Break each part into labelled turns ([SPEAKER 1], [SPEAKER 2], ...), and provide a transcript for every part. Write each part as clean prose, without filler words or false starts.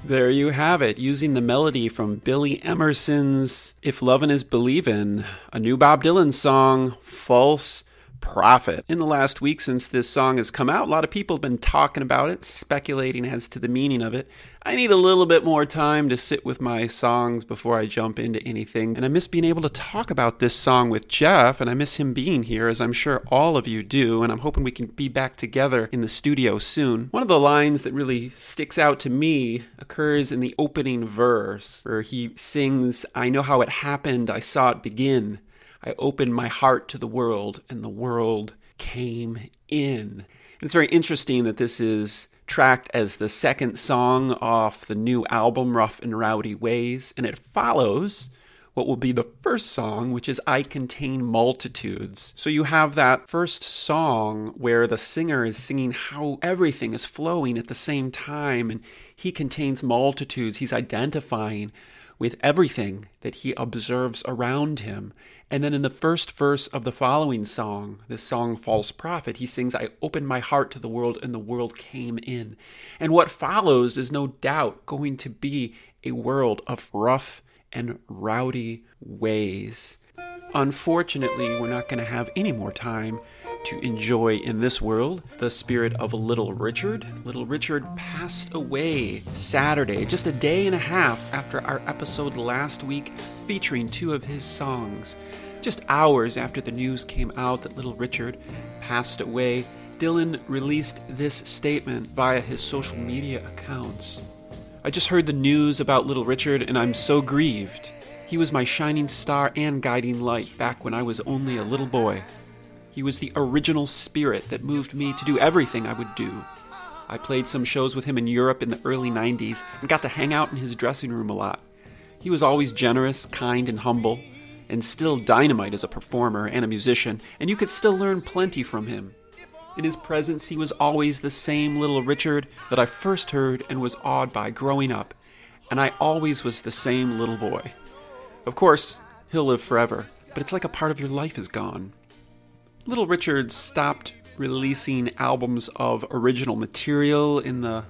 [SPEAKER 1] There you have it, using the melody from Billy Emerson's If Lovin' Is Believin', a new Bob Dylan song, False Prophet. In the last week since this song has come out, a lot of people have been talking about it, speculating as to the meaning of it. I need a little bit more time to sit with my songs before I jump into anything, and I miss being able to talk about this song with Jeff, and I miss him being here, as I'm sure all of you do, and I'm hoping we can be back together in the studio soon. One of the lines that really sticks out to me occurs in the opening verse, where he sings, "I know how it happened, I saw it begin. I opened my heart to the world, and the world came in." And it's very interesting that this is tracked as the second song off the new album, Rough and Rowdy Ways, and it follows what will be the first song, which is I Contain Multitudes. So you have that first song where the singer is singing how everything is flowing at the same time, and he contains multitudes. He's identifying with everything that he observes around him. And then in the first verse of the following song, this song False Prophet, he sings, I opened my heart to the world and the world came in. And what follows is no doubt going to be a world of rough and rowdy ways. Unfortunately, we're not going to have any more time to enjoy in this world the spirit of Little Richard. Little Richard passed away Saturday, just a day and a half after our episode last week featuring two of his songs. Just hours after the news came out that Little Richard passed away, Dylan released this statement via his social media accounts. I just heard the news about Little Richard and I'm so grieved. He was my shining star and guiding light back when I was only a little boy. He was the original spirit that moved me to do everything I would do. I played some shows with him in Europe in the early 90s and got to hang out in his dressing room a lot. He was always generous, kind, and humble, and still dynamite as a performer and a musician, and you could still learn plenty from him. In his presence, he was always the same Little Richard that I first heard and was awed by growing up, and I always was the same little boy. Of course, he'll live forever, but it's like a part of your life is gone. Little Richard stopped releasing albums of original material in the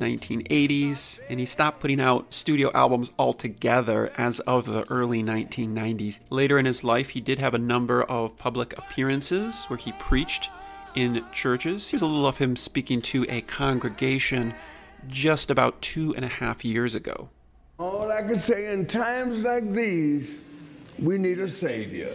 [SPEAKER 1] mid-1980s, and he stopped putting out studio albums altogether as of the early 1990s. Later in his life, he did have a number of public appearances where he preached in churches. Here's a little of him speaking to a congregation just about 2.5 years ago.
[SPEAKER 2] All I can say, in times like these, we need a Savior.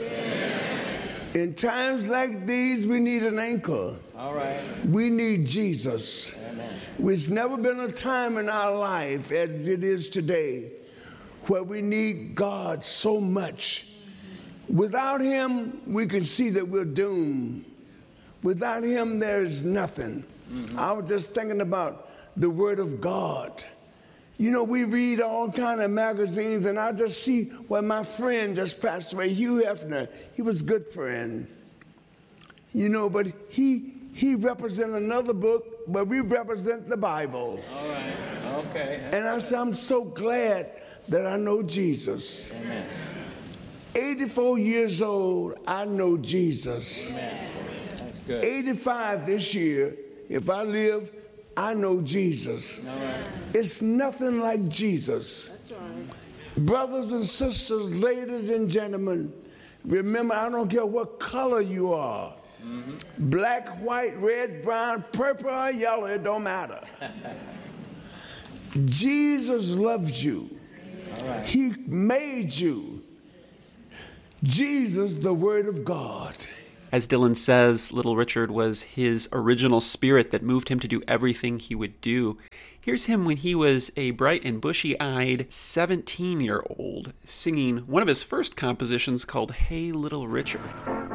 [SPEAKER 2] In times like these, we need an anchor.
[SPEAKER 3] All right.
[SPEAKER 2] We need Jesus.
[SPEAKER 3] Amen.
[SPEAKER 2] There's never been a time in our life as it is today where we need God so much. Without him, we can see that we're doomed. Without him, there's nothing. Mm-hmm. I was just thinking about the Word of God. You know, we read all kind of magazines, and I just see where my friend just passed away, Hugh Hefner. He was a good friend. You know, but he represents another book, but we represent the Bible.
[SPEAKER 3] All right. Okay.
[SPEAKER 2] And I said, I'm so glad that I know Jesus.
[SPEAKER 3] Amen.
[SPEAKER 2] 84 years old, I know Jesus.
[SPEAKER 3] Amen. That's good.
[SPEAKER 2] 85 this year, if I live, I know Jesus.
[SPEAKER 3] All right.
[SPEAKER 2] It's nothing like Jesus.
[SPEAKER 3] That's all right.
[SPEAKER 2] Brothers and sisters, ladies and gentlemen, remember, I don't care what color you are. Mm-hmm. Black, white, red, brown, purple, or yellow, it don't matter. Jesus loves you.
[SPEAKER 3] All right.
[SPEAKER 2] He made you. Jesus, the Word of God.
[SPEAKER 1] As Dylan says, Little Richard was his original spirit that moved him to do everything he would do. Here's him when he was a bright and bushy-eyed 17-year-old singing one of his first compositions called Hey Little Richard.